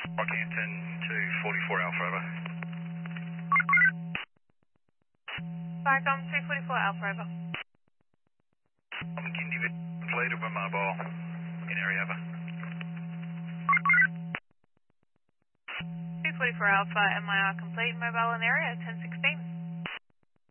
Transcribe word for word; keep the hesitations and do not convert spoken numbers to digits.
Rockhampton to forty-four Alpha, over. Vicom two forty-four Alpha, over. I'm McKinsey with fleet of a mobile in area, over. two forty-four Alpha, M I R complete, mobile in area, ten sixteen.